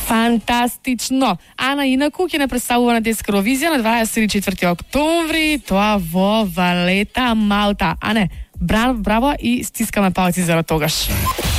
Фантастично. Ана инаку ќе не представува на детска Евровизија на 24 октомври, тоа во Валета, Малта. Ане, браво и стискаме палци за тогаш.